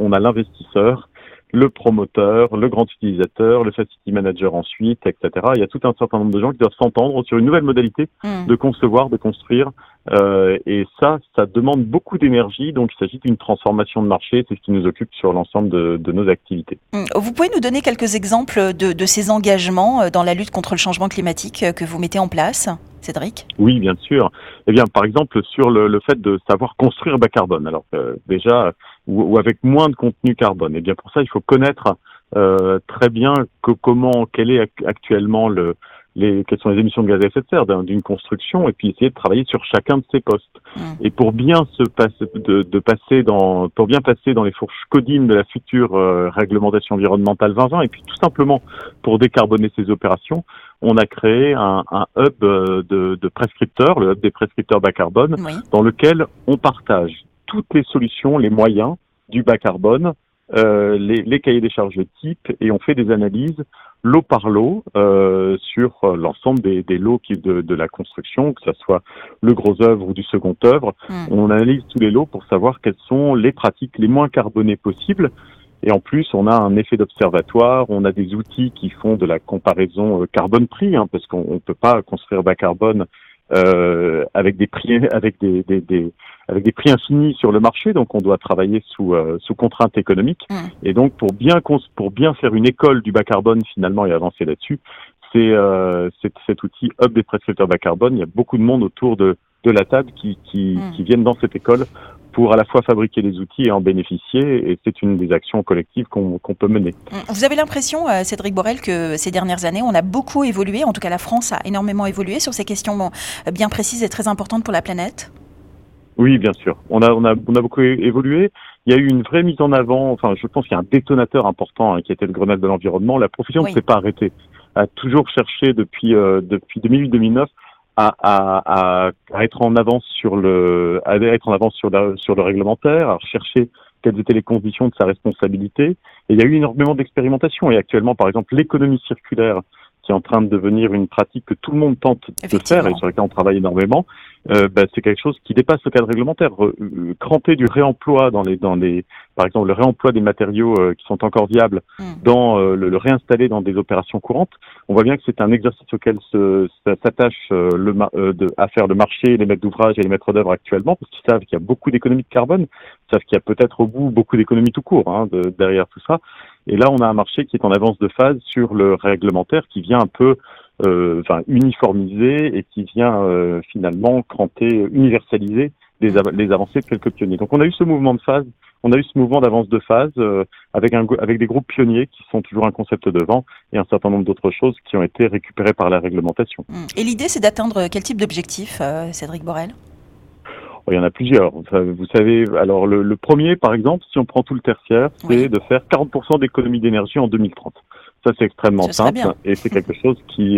on a l'investisseur, le promoteur, le grand utilisateur, le facility manager ensuite, etc. Il y a tout un certain nombre de gens qui doivent s'entendre sur une nouvelle modalité de concevoir, de construire. Et ça demande beaucoup d'énergie. Donc, il s'agit d'une transformation de marché. C'est ce qui nous occupe sur l'ensemble de nos activités. Vous pouvez nous donner quelques exemples de ces engagements dans la lutte contre le changement climatique que vous mettez en place, Cédric ? Oui, bien sûr. Eh bien, par exemple, sur le fait de savoir construire bas carbone. Alors, déjà, ou avec moins de contenu carbone. Eh bien, pour ça, il faut connaître très bien quel est actuellement quelles sont les émissions de gaz à effet de serre d'une construction, et puis essayer de travailler sur chacun de ces postes. Et pour bien passer dans les fourches codines de la future réglementation environnementale 2020, et puis tout simplement pour décarboner ces opérations, on a créé un hub de prescripteurs, le hub des prescripteurs bas carbone, dans lequel on partage toutes les solutions, les moyens du bas carbone, les cahiers des charges de type, et on fait des analyses lot par lot sur l'ensemble des lots de la construction, que ce soit le gros œuvre ou du second œuvre. On analyse tous les lots pour savoir quelles sont les pratiques les moins carbonées possibles. Et en plus, on a un effet d'observatoire, on a des outils qui font de la comparaison carbone-prix, parce qu'on ne peut pas construire bas carbone avec des prix infinis sur le marché, donc on doit travailler sous contraintes économiques. Et donc pour bien faire une école du bas carbone finalement et avancer là-dessus, c'est cet outil Hub des prescripteurs bas carbone. Il y a beaucoup de monde autour de la table qui viennent dans cette école pour à la fois fabriquer des outils et en bénéficier, et c'est une des actions collectives qu'on peut mener. Vous avez l'impression, Cédric Borel, que ces dernières années, on a beaucoup évolué, en tout cas la France a énormément évolué sur ces questions bien précises et très importantes pour la planète ? Oui, bien sûr. On a beaucoup évolué. Il y a eu une vraie mise en avant, je pense qu'il y a un détonateur important qui était le Grenelle de l'environnement. La profession ne s'est pas arrêtée, a toujours cherché depuis 2008-2009 à être en avance sur le réglementaire, à rechercher quelles étaient les conditions de sa responsabilité. Et il y a eu énormément d'expérimentations. Et actuellement, par exemple, l'économie circulaire, qui est en train de devenir une pratique que tout le monde tente de faire et sur laquelle on travaille énormément, c'est quelque chose qui dépasse le cadre réglementaire. Cranter du réemploi par exemple, le réemploi des matériaux qui sont encore viables, le réinstaller dans des opérations courantes. On voit bien que c'est un exercice auquel s'attache à faire le marché, les maîtres d'ouvrage et les maîtres d'œuvre actuellement, parce qu'ils savent qu'il y a beaucoup d'économies de carbone, ils savent qu'il y a peut-être au bout beaucoup d'économies tout court derrière tout ça. Et là, on a un marché qui est en avance de phase sur le réglementaire, qui vient un peu uniformiser et qui vient finalement universaliser les avancées de quelques pionniers. Donc on a eu ce mouvement de phase, on a eu ce mouvement d'avance de phase avec des groupes pionniers qui sont toujours un concept devant, et un certain nombre d'autres choses qui ont été récupérées par la réglementation. Et l'idée, c'est d'atteindre quel type d'objectif, Cédric Borel ? Il y en a plusieurs. Vous savez, alors le premier, par exemple, si on prend tout le tertiaire, c'est de faire 40% d'économie d'énergie en 2030. Ça, c'est extrêmement simple, et c'est quelque chose qui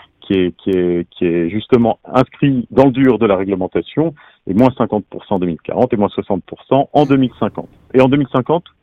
est justement inscrit dans le dur de la réglementation, et moins 50% en 2040 et moins 60% en 2050. Et en 2050,